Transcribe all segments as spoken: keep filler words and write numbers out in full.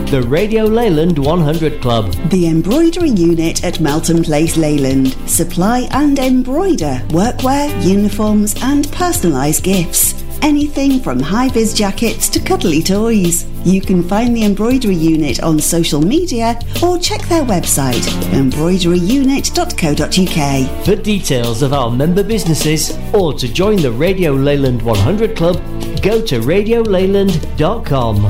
the Radio Leyland one hundred Club. The Embroidery Unit at Melton Place, Leyland. Supply and embroider workwear, uniforms and personalised gifts. Anything from high-vis jackets to cuddly toys. You can find the Embroidery Unit on social media or check their website, embroidery unit dot co dot uk. For details of our member businesses or to join the Radio Leyland one hundred Club, go to radio leyland dot com.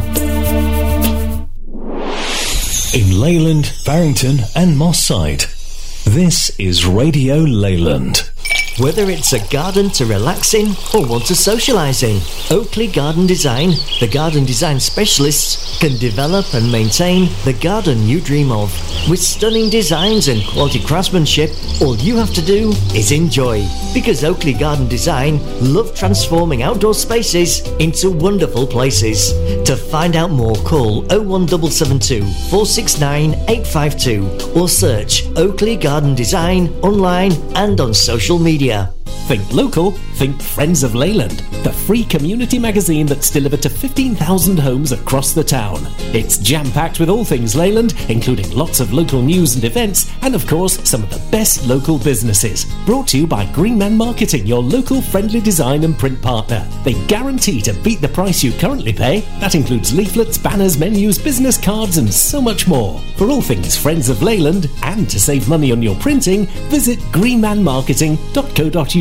In Leyland, Barrington and Moss Side, this is Radio Leyland. Whether it's a garden to relax in or one to socialise in, Oakley Garden Design, the garden design specialists, can develop and maintain the garden you dream of. With stunning designs and quality craftsmanship, all you have to do is enjoy. Because Oakley Garden Design love transforming outdoor spaces into wonderful places. To find out more, call oh one seven seven two, four six nine, eight five two or search Oakley Garden Design online and on social media. Think local, think Friends of Leyland, the free community magazine that's delivered to fifteen thousand homes across the town. It's jam-packed with all things Leyland, including lots of local news and events, and of course, some of the best local businesses. Brought to you by Greenman Marketing, your local friendly design and print partner. They guarantee to beat the price you currently pay. That includes leaflets, banners, menus, business cards, and so much more. For all things Friends of Leyland, and to save money on your printing, visit greenman marketing dot co dot uk.